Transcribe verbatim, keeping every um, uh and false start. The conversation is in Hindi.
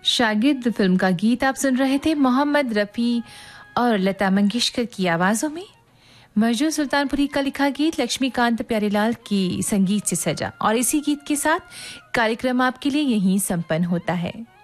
शागिर्द फिल्म का गीत आप सुन रहे थे मोहम्मद रफ़ी और लता मंगेशकर की आवाज़ों में। मजनू सुल्तानपुरी का लिखा गीत लक्ष्मीकांत प्यारेलाल की संगीत से सजा, और इसी गीत के साथ कार्यक्रम आपके लिए यहीं संपन्न होता है।